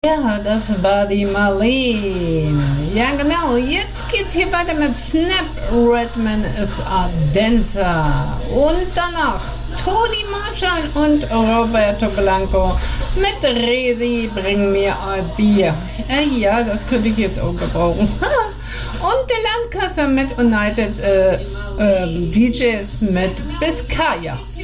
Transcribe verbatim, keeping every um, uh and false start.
Ja, das war die Marlene. Ja, genau. Jetzt geht's hier weiter mit Snap Redman ist Ardenza. Und danach Toni Marshall und Roberto Blanco mit Resi, bring mir ein Bier. Äh, ja, das könnte ich jetzt auch gebrauchen. Und der Landkasser mit United äh, äh, D Js mit Biscaya.